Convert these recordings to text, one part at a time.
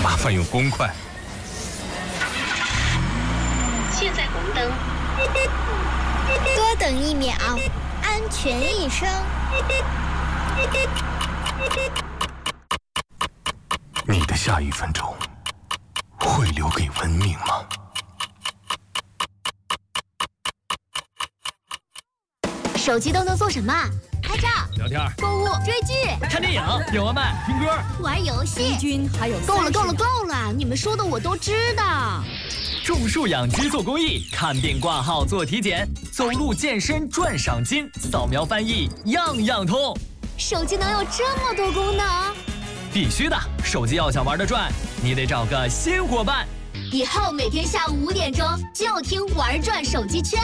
麻烦用公筷。 现在红灯， 多等1秒，安全一生。 你的下1分钟会留给文明吗？ 手机都能做什么？拍照、 聊天、 购物、追剧、 看电影、点外卖、听歌、 玩游戏。 均还有够了！你们说的我都知道。 种树养鸡做公益，看病挂号做体检，走路健身赚赏金，扫描翻译样样通。 手机能有这么多功能？ 必须的，手机要想玩得转，你得找个新伙伴。 以后每天下午5点钟就听玩转手机圈。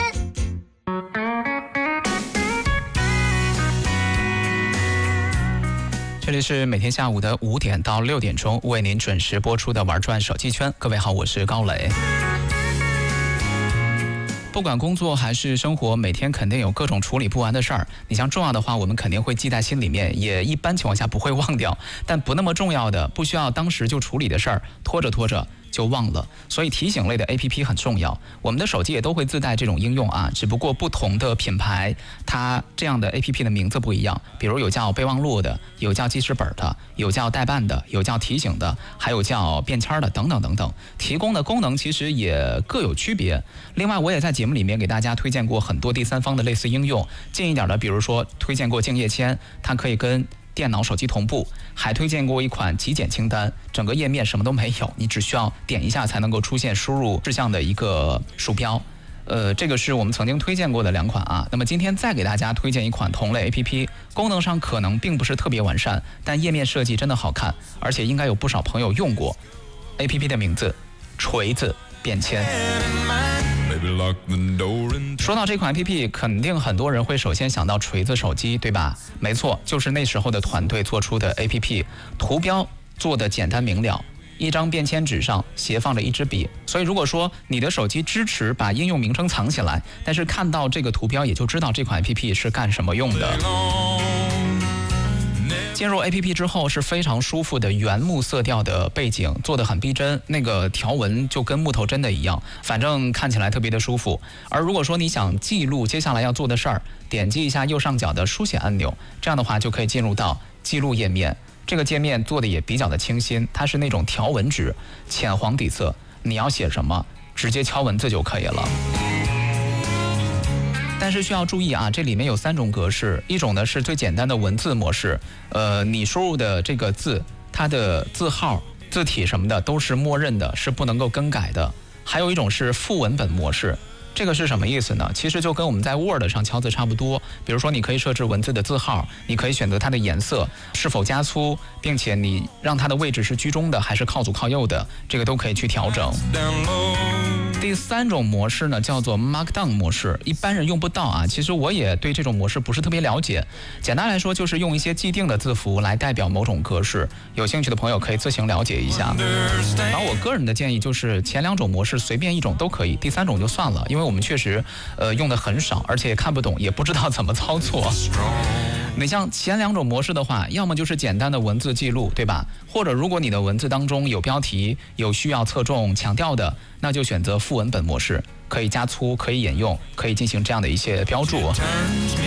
这里是每天下午的5点到6点钟为您准时播出的玩转手机圈。各位好，我是高磊。不管工作还是生活，每天肯定有各种处理不完的事儿。你像重要的话，我们肯定会记在心里面，也一般情况下不会忘掉。但不那么重要的，不需要当时就处理的事儿，拖着就忘了。所以提醒类的 APP 很重要。我们的手机也都会自带这种应用啊，只不过不同的品牌，它这样的 APP 的名字不一样。比如有叫备忘录的，有叫记事本的，有叫代办的，有叫提醒的，还有叫便签的，等等等等。提供的功能其实也各有区别。另外，我也在节目里面给大家推荐过很多第三方的类似应用。近一点的，比如说推荐过敬业签，它可以跟电脑、手机同步，还推荐过一款极简清单，整个页面什么都没有，你只需要点一下才能够出现输入事项的一个鼠标。这个是我们曾经推荐过的2款啊。那么今天再给大家推荐一款同类 APP， 功能上可能并不是特别完善，但页面设计真的好看，而且应该有不少朋友用过。APP 的名字锤子便签。说到这款 APP， 肯定很多人会首先想到锤子手机，对吧？没错，就是那时候的团队做出的 APP， 图标做的简单明了，一张便签纸上斜放着一支笔。所以如果说你的手机支持把应用名称藏起来，但是看到这个图标也就知道这款 APP 是干什么用的。进入 APP 之后是非常舒服的原木色调的背景，做得很逼真，那个条纹就跟木头真的一样，反正看起来特别的舒服。而如果说你想记录接下来要做的事儿，点击一下右上角的书写按钮，这样的话就可以进入到记录页面。这个界面做的也比较的清新，它是那种条纹纸，浅黄底色，你要写什么直接敲文字就可以了。但是需要注意啊，这里面有3种格式，一种呢是最简单的文字模式，你输入的这个字，它的字号、字体什么的都是默认的，是不能够更改的。还有一种是副文本模式。这个是什么意思呢？其实就跟我们在 Word 上敲字差不多。比如说你可以设置文字的字号，你可以选择它的颜色是否加粗，并且你让它的位置是居中的还是靠左靠右的，这个都可以去调整。第3种模式呢叫做 Markdown 模式，一般人用不到啊。其实我也对这种模式不是特别了解。简单来说就是用一些既定的字符来代表某种格式，有兴趣的朋友可以自行了解一下。然后我个人的建议就是前2种模式随便一种都可以，第3种就算了，因为我们确实用的很少，而且也看不懂，也不知道怎么操作。你像前2种模式的话，要么就是简单的文字记录，对吧？或者如果你的文字当中有标题，有需要侧重强调的，那就选择副文本模式，可以加粗，可以引用，可以进行这样的一些标注。